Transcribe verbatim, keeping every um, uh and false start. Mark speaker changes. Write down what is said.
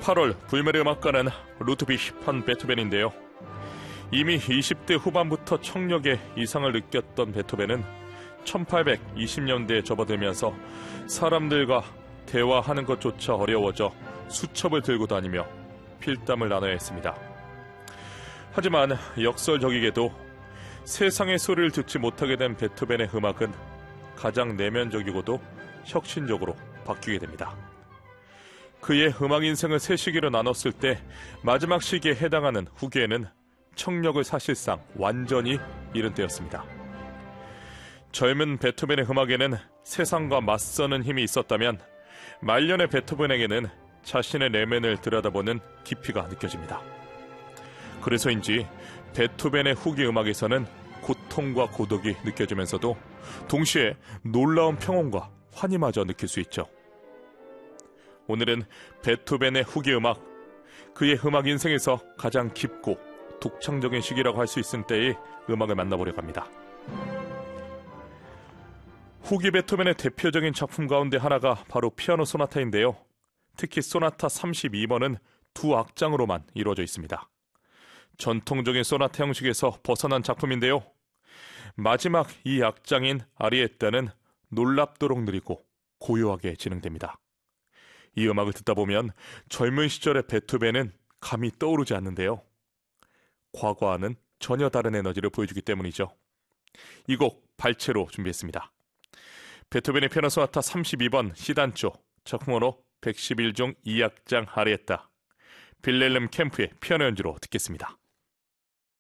Speaker 1: 팔월 불멸의 음악가는 루드비히 판 베토벤인데요. 이미 이십 대 후반부터 청력에 이상을 느꼈던 베토벤은 천팔백이십 년대에 접어들면서 사람들과 대화하는 것조차 어려워져 수첩을 들고 다니며 필담을 나눠야 했습니다. 하지만 역설적이게도 세상의 소리를 듣지 못하게 된 베토벤의 음악은 가장 내면적이고도 혁신적으로 바뀌게 됩니다. 그의 음악 인생을 세 시기로 나눴을 때 마지막 시기에 해당하는 후기에는 청력을 사실상 완전히 잃은 때였습니다. 젊은 베토벤의 음악에는 세상과 맞서는 힘이 있었다면 말년의 베토벤에게는 자신의 내면을 들여다보는 깊이가 느껴집니다. 그래서인지 베토벤의 후기 음악에서는 고통과 고독이 느껴지면서도 동시에 놀라운 평온과 환희마저 느낄 수 있죠. 오늘은 베토벤의 후기 음악, 그의 음악 인생에서 가장 깊고 독창적인 시기라고 할 수 있을 때의 음악을 만나보려고 합니다. 후기 베토벤의 대표적인 작품 가운데 하나가 바로 피아노 소나타인데요. 특히 소나타 삼십이 번은 두 악장으로만 이루어져 있습니다. 전통적인 소나타 형식에서 벗어난 작품인데요. 마지막 이 악장인 아리에타는 놀랍도록 느리고 고요하게 진행됩니다. 이 음악을 듣다 보면 젊은 시절의 베토벤은 감히 떠오르지 않는데요. 과거와는 전혀 다른 에너지를 보여주기 때문이죠. 이 곡 발췌로 준비했습니다. 베토벤의 피아노 소나타 삼십이 번 C단조, 작품번호 백십일 종 이 악장 아리에타, 빌렐름 캠프의 피아노 연주로 듣겠습니다.